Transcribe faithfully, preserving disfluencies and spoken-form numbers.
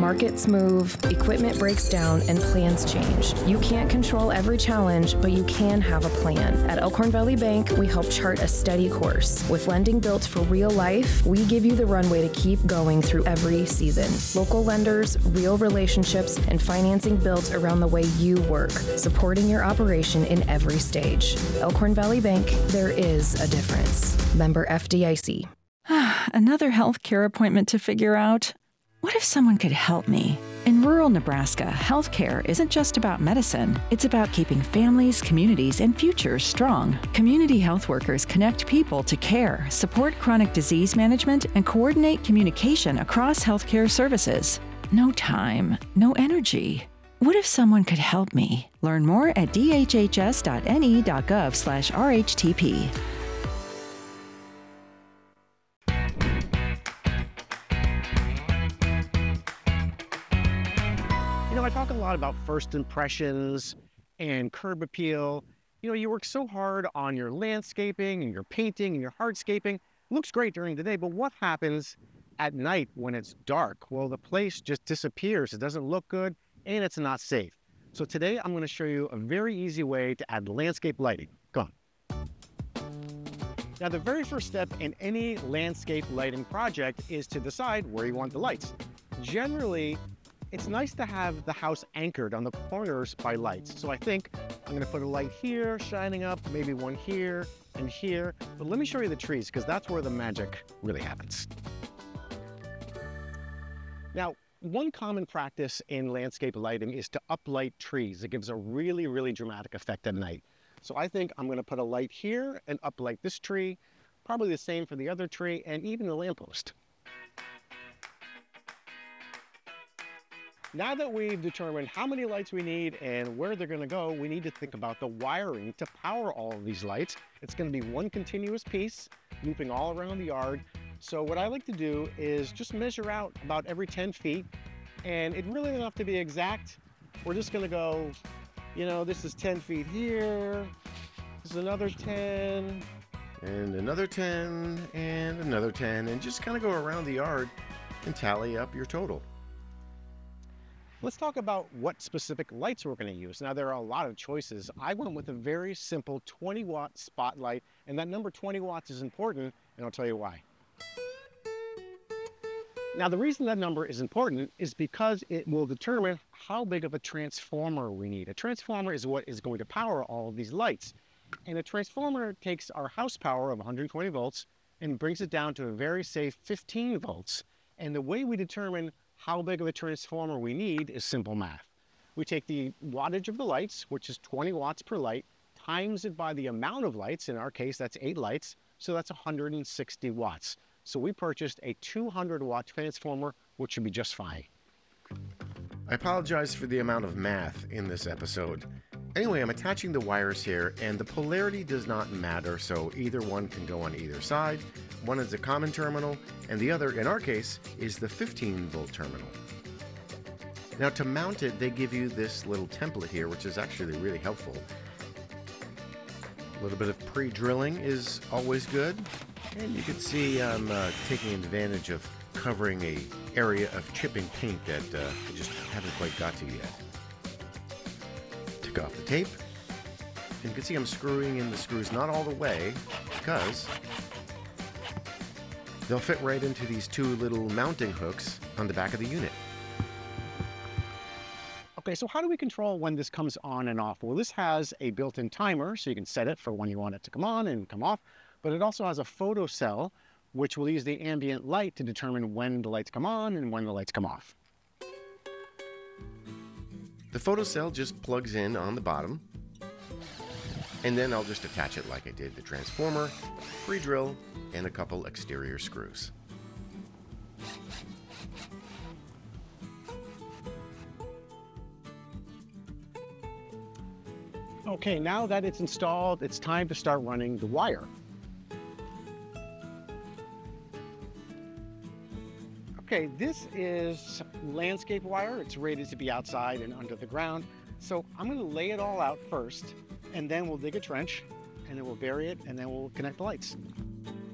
Markets move, equipment breaks down, and plans change. You can't control every challenge, but you can have a plan. At Elkhorn Valley Bank, we help chart a steady course. With lending built for real life, we give you the runway to keep going through every season. Local lenders, real relationships, and financing built around the way you work, supporting your operation in every stage. Elkhorn Valley Bank, there is a difference. Member F D I C. Another healthcare appointment to figure out. What if someone could help me? In rural Nebraska, healthcare isn't just about medicine. It's about keeping families, communities, and futures strong. Community health workers connect people to care, support chronic disease management, and coordinate communication across healthcare services. No time, no energy. What if someone could help me? Learn more at d h h s dot n e dot gov slash r h t p. You know, I talk a lot about first impressions and curb appeal. You know, you work so hard on your landscaping and your painting and your hardscaping. It looks great during the day, but what happens at night when it's dark? Well, the place just disappears. It doesn't look good and it's not safe. So today I'm going to show you a very easy way to add landscape lighting. Come on. Now, the very first step in any landscape lighting project is to decide where you want the lights. Generally, it's nice to have the house anchored on the corners by lights. So I think I'm gonna put a light here shining up, maybe one here and here. But let me show you the trees because that's where the magic really happens. Now, one common practice in landscape lighting is to uplight trees. It gives a really, really dramatic effect at night. So I think I'm gonna put a light here and uplight this tree, probably the same for the other tree and even the lamppost. Now that we've determined how many lights we need and where they're going to go, we need to think about the wiring to power all of these lights. It's going to be one continuous piece looping all around the yard. So what I like to do is just measure out about every ten feet, and it really doesn't have to be exact. We're just going to go, you know, this is ten feet here, this is another ten, and another ten, and another ten, and just kind of go around the yard and tally up your total. Let's talk about what specific lights we're going to use. Now, there are a lot of choices. I went with a very simple twenty watt spotlight, and that number twenty watts is important, and I'll tell you why. Now, the reason that number is important is because it will determine how big of a transformer we need. A transformer is what is going to power all of these lights. And a transformer takes our house power of one hundred twenty volts and brings it down to a very safe fifteen volts. And the way we determine how big of a transformer we need is simple math. We take the wattage of the lights, which is twenty watts per light, times it by the amount of lights. In our case, that's eight lights, so that's one hundred sixty watts. So we purchased a two hundred watt transformer, which should be just fine. I apologize for the amount of math in this episode. Anyway, I'm attaching the wires here, and the polarity does not matter, so either one can go on either side. One is a common terminal, and the other, in our case, is the fifteen volt terminal. Now, to mount it, they give you this little template here, which is actually really helpful. A little bit of pre-drilling is always good, and you can see I'm uh, taking advantage of covering a area of chipping paint that uh, I just haven't quite got to yet. Take off the tape, and you can see I'm screwing in the screws not all the way because they'll fit right into these two little mounting hooks on the back of the unit. Okay, so how do we control when this comes on and off? Well, this has a built-in timer, so you can set it for when you want it to come on and come off, but it also has a photocell, which will use the ambient light to determine when the lights come on and when the lights come off. The photocell just plugs in on the bottom, and then I'll just attach it like I did the transformer, pre-drill, and a couple exterior screws. Okay, now that it's installed, it's time to start running the wire. Okay, this is landscape wire. It's rated to be outside and under the ground. So I'm gonna lay it all out first, and then we'll dig a trench, and then we'll bury it, and then we'll connect the lights.